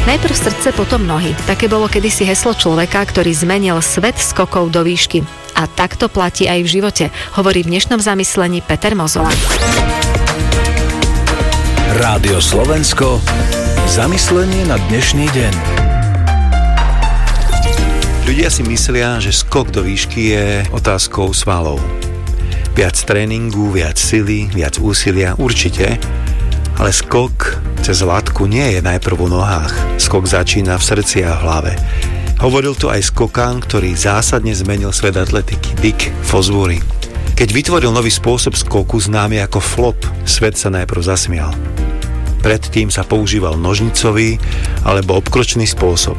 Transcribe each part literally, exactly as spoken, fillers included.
Najprv srdce, potom nohy. Také bolo kedysi heslo človeka, ktorý zmenil svet skokov do výšky. A takto platí aj v živote, hovorí v dnešnom zamyslení Peter Mozola. Rádio Slovensko. Zamyslenie na dnešný deň. Ľudia si myslia, že skok do výšky je otázkou svalov. Viac tréningu, viac sily, viac úsilia, určite. Ale skok cez latku nie je najprv v nohách. Skok začína v srdci a v hlave. Hovoril to aj skokán, ktorý zásadne zmenil svet atletiky, Dick Fosbury. Keď vytvoril nový spôsob skoku známy ako flop, svet sa najprv zasmial. Predtým sa používal nožnicový alebo obkročný spôsob.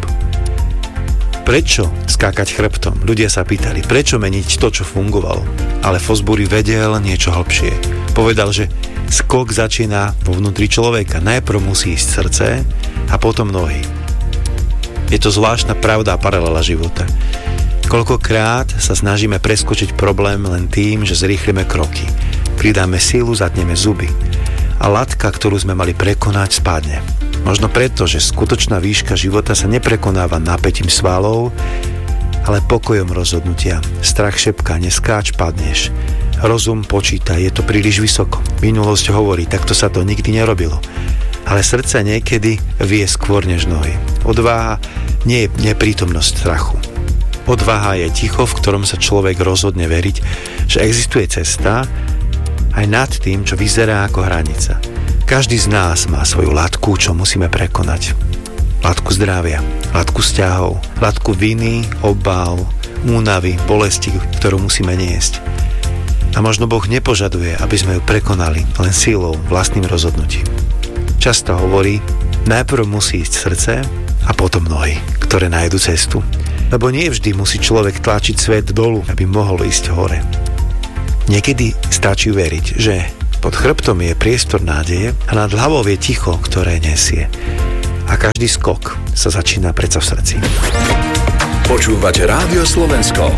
Prečo skákať chrbtom? Ľudia sa pýtali, prečo meniť to, čo fungovalo. Ale Fosbury vedel niečo hlbšie. Povedal, že skok začína vo vnútri človeka. Najprv musí ísť srdce a potom nohy. Je to zvláštna pravda a paralela života. Koľkokrát sa snažíme preskočiť problém len tým, že zrýchlime kroky. Pridáme silu, zatneme zuby. A latka, ktorú sme mali prekonať, spadne. Možno preto, že skutočná výška života sa neprekonáva napätím svalov, ale pokojom rozhodnutia. Strach šepká, neskáč, padneš. Rozum počíta, je to príliš vysoko. Minulosť hovorí, takto sa to nikdy nerobilo. Ale srdce niekedy vie skôr než nohy. Odvaha nie je neprítomnosť strachu. Odvaha je ticho, v ktorom sa človek rozhodne veriť, že existuje cesta aj nad tým, čo vyzerá ako hranica. Každý z nás má svoju latku, čo musíme prekonať. Latku zdravia, latku vzťahov, latku viny, obáv, únavy, bolesti, ktorú musíme niesť. A možno Boh nepožaduje, aby sme ju prekonali len silou, vlastným rozhodnutím. Často hovorí, najprv musí ísť srdce a potom nohy, ktoré nájdu cestu. Lebo nie vždy musí človek tlačiť svet dolu, aby mohol ísť hore. Niekedy stačí veriť, že pod chrbtom je priestor nádeje a nad hlavou je ticho, ktoré nesie. A každý skok sa začína predsa v srdci. Počúvate Rádio Slovensko.